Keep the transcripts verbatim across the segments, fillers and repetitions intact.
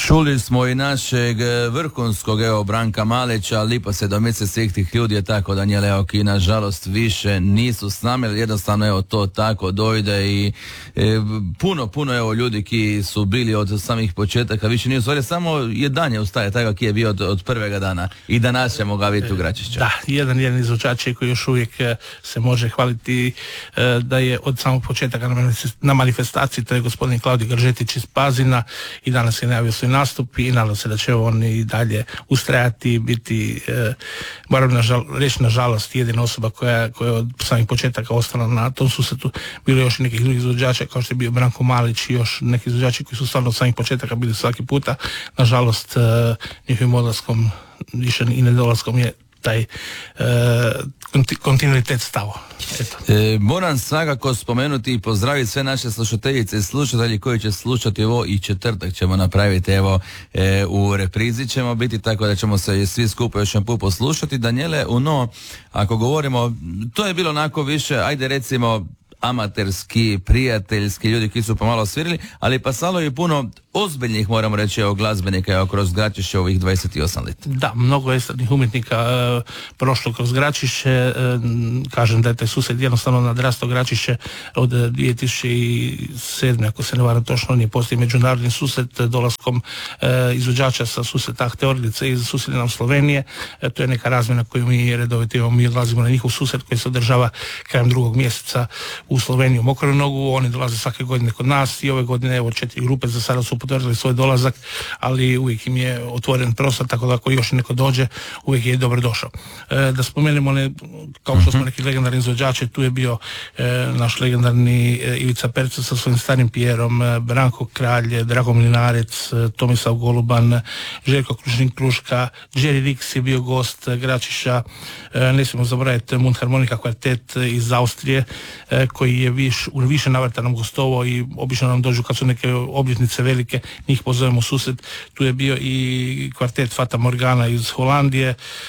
Čuli smo i našeg vrhunskog, evo, Branka Malića, lipa se do misle svih tih ljudi je tako, Danijela, evo, ki nažalost više nisu s nami, jednostavno, evo, to tako dojde i e, puno, puno, evo, ljudi ki su bili od samih početaka, više nije u stvari, samo jedan je ustaje, tako ki je bio od, od prvega dana i danas ćemo ga vidjeti u Gračišću. Da, jedan jedan izvođač koji još uvijek se može hvaliti e, da je od samog početaka na manifestaciji, to je gospodin Klaudij Gržetić iz Pazina i danas je najavio svoj nastup i nadam se da će on i dalje ustrajati i biti, e, moram nažal, reći nažalost, jedina osoba koja, koja je od samih početaka ostala na tom susretu. Bilo još i nekih drugih izvođača kao što je bio Branko Malić i još neki izvođači koji su stvarno od samih početaka bili svaki puta. Nažalost, e, njihovim odlaskom više i nedolaskom je taj e, konti, kontinuitet stavo. Eto. E, moram svakako spomenuti i pozdraviti sve naše slušateljice i slušatelji koji će slušati ovo i četvrtak ćemo napraviti, evo, e, u reprizi ćemo biti, tako da ćemo se svi skupa još jedan put poslušati. Danijele, uno, ako govorimo, to je bilo onako više, ajde recimo, amaterski, prijateljski ljudi koji su pomalo svirili, ali pasalo je puno ozbiljnih, moramo reći, evo, glazbenika, evo, kroz Gračišće ovih dvadeset osam leta. Da, mnogo estradnih umjetnika e, prošlo kroz Gračišće, e, kažem da je taj susret jednostavno nadrasto Gračišće od dvije tisuće sedme, ako se ne varam točno, nije postoji međunarodni susret dolaskom e, izvođača sa susreta Teorlice iz susjedne nam Slovenije. E, to je neka razmjena koju mi redovito imamo, mi odlazimo na njihov susret koji se održava krajem drugog mjeseca u Sloveniji u Mokroju Nogu, oni dolaze svake godine kod nas i ove godine, evo, četiri grupe za sada su potvrdili svoj dolazak, ali uvijek im je otvoren prostor, tako da ako još neko dođe, uvijek je dobro došao. E, da spomenemo, ne, kao što smo neki legendarni izvođači, tu je bio e, naš legendarni e, Ivica Perca sa svojim starim Pijerom, e, Branko Kralj, Drago Mlinarec, e, Tomislav Goluban, Željko Krušnik-Kruška, Jerry Rix je bio gost e, Gračišća, e, ne smijemo zaboraviti Mundharmonika kvartet iz Austrije, e, koji je viš, u više navrata nam gostovao i obično nam dođu kad su neke obljetnice velike, njih pozovemo u susret. Tu je bio i kvartet Fata Morgana iz Holandije.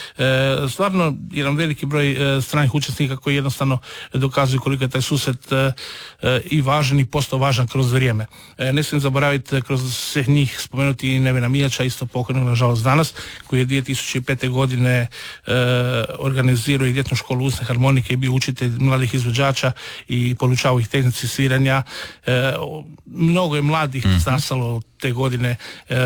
E, stvarno jedan veliki broj e, stranih učesnika koji jednostavno dokazuju koliko je taj susret e, e, i važan i postao važan kroz vrijeme. E, ne smijem zaboraviti kroz svih njih spomenuti i Nevena Mijača, isto pokojnog nažalost danas, koji je dvije tisuće pete godine e, organizirao i ljetnu školu usne harmonike i bio učitelj mladih izvođača i podučavao ih tehnici sviranja. E, mnogo je mladih mm-hmm. stasalo te godine e,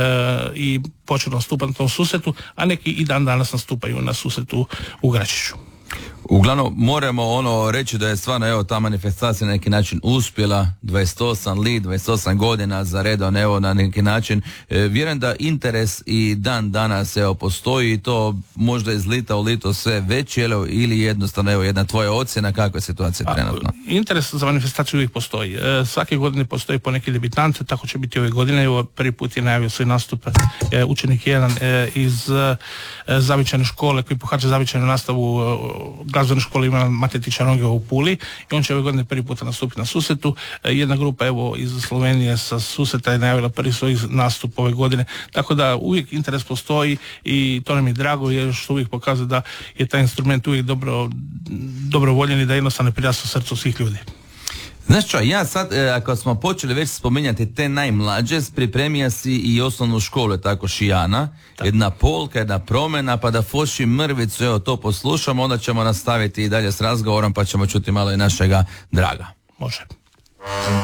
i počelo nastupati na tom susretu, a neki i dan danas nastupaju na susretu u Gračišću. Uglavnom, moramo ono reći da je stvarno, evo, ta manifestacija na neki način uspjela, dvadeset osam li, dvadeset osam godina za redom, evo, na neki način. E, vjerujem da interes i dan danas, evo, postoji i to možda iz lita u lito sve veći, ili jednostavno, evo, jedna tvoja ocjena, kakva je situacija trenutno? A, interes za manifestaciju uvijek postoji. E, svake godine postoji po neki debitante, tako će biti ove godine. Evo, prvi put je najavio svoj nastup e, učenik jedan e, iz e, zavičajne škole koji pohađa zavičajnu nastavu e, glazbene škole Ivana Matetića Noge u Puli i on će ove godine prvi puta nastupiti na susretu. Jedna grupa, evo, iz Slovenije sa susreta je najavila prvi svoj nastup ove godine, tako da uvijek interes postoji i to nam je drago jer što uvijek pokazuje da je taj instrument uvijek dobro, dobro voljen i da jednostavno prirasta srcu svih ljudi. Znaš čo, ja sad, e, ako smo počeli već spominjati te najmlađe, pripremija si i osnovnu školu, je tako, Šijana, tako. Jedna polka, jedna promjena, pa da foši mrvicu, evo, to poslušamo, onda ćemo nastaviti i dalje s razgovorom, pa ćemo čuti malo i našega Draga. Može.